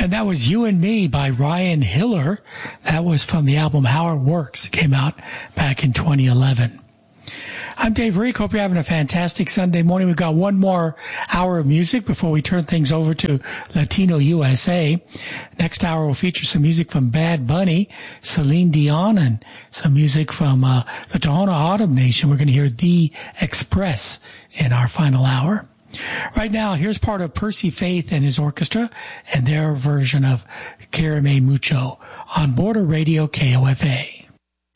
And that was You and Me by Ryan Hiller. That was from the album How It Works. It came out back in 2011. I'm Dave Reek. Hope you're having a fantastic Sunday morning. We've got one more hour of music before we turn things over to Latino USA. Next hour will feature some music from Bad Bunny, Celine Dion, and some music from the Tohono O'odham Nation. We're going to hear The Express in our final hour. Right now, here's part of Percy Faith and his orchestra and their version of Quiereme Mucho on Border Radio KOFA.